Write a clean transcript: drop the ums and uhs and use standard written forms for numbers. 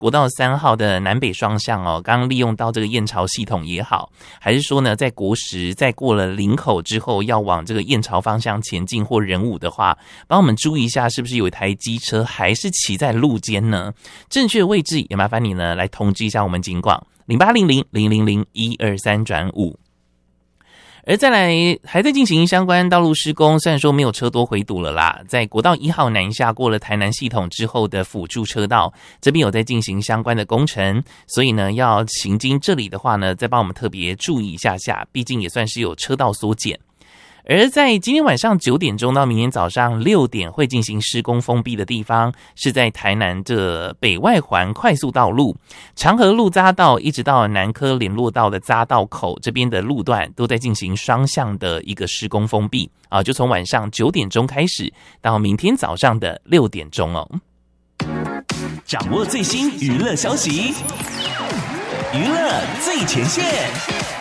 国道3号的南北双向哦，刚刚利用到这个燕巢系统也好，还是说呢，在国10在过了林口之后要往这个燕巢方向前进或仁武的话，帮我们注意一下，是不是有一台机车还是骑在路肩呢？正确位置也麻烦你呢来通知一下我们警广0800000123转5。而再来还在进行相关道路施工，虽然说没有车多回堵了啦，在国道1号南下过了台南系统之后的辅助车道这边有在进行相关的工程，所以呢要行经这里的话呢，再帮我们特别注意一下下，毕竟也算是有车道缩减。而在今天晚上9点钟到明天早上6点会进行施工封闭的地方，是在台南的北外环快速道路长河路匝道一直到南科联络道的匝道口这边的路段都在进行双向的一个施工封闭啊，就从晚上9点钟开始到明天早上的6点钟哦。 掌握最新娱乐消息，娱乐最前线。